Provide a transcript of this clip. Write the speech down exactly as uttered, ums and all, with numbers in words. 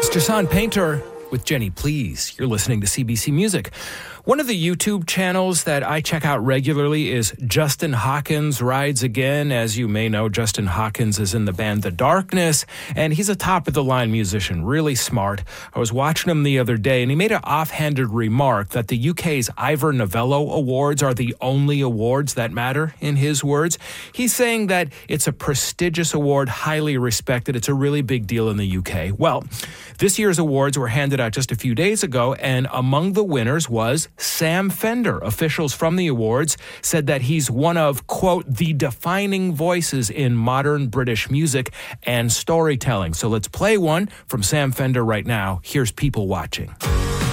Dersan Painter with Jenny Please. You're listening to C B C Music. One of the YouTube channels that I check out regularly is Justin Hawkins Rides Again. As you may know, Justin Hawkins is in the band The Darkness, and he's a top-of-the-line musician, really smart. I was watching him the other day, and he made an offhanded remark that the U K's Ivor Novello Awards are the only awards that matter, in his words. He's saying that it's a prestigious award, highly respected. It's a really big deal in the U K. Well, this year's awards were handed out just a few days ago, and among the winners was Sam Fender. Officials from the awards said that he's one of, quote, the defining voices in modern British music and storytelling. So let's play one from Sam Fender right now. Here's People Watching.